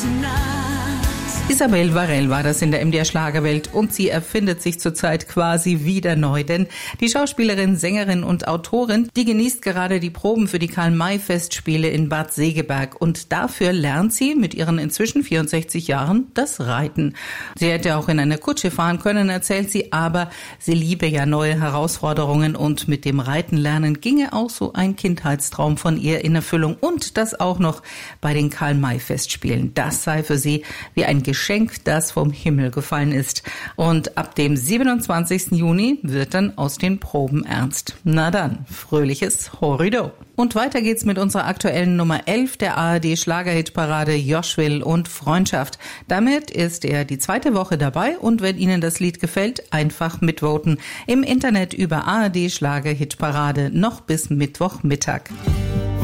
Isabel Varell war das in der MDR Schlagerwelt und sie erfindet sich zurzeit quasi wieder neu, denn die Schauspielerin, Sängerin und Autorin, die genießt gerade die Proben für die Karl-May-Festspiele in Bad Segeberg und dafür lernt sie mit ihren inzwischen 64 Jahren das Reiten. Sie hätte auch in einer Kutsche fahren können, erzählt sie, aber sie liebe ja neue Herausforderungen und mit dem Reiten lernen ginge auch so ein Kindheitstraum von ihr in Erfüllung und das auch noch bei den Karl-May-Festspielen. Das sei für sie wie ein Geschenk, das vom Himmel gefallen ist. Und ab dem 27. Juni wird dann aus den Proben ernst. Na dann, fröhliches Horrido. Und weiter geht's mit unserer aktuellen Nummer 11 der ARD Schlagerhitparade Joshwill und Freundschaft. Damit ist er die zweite Woche dabei und wenn Ihnen das Lied gefällt, einfach mitvoten. Im Internet über ARD Schlagerhitparade noch bis Mittwochmittag.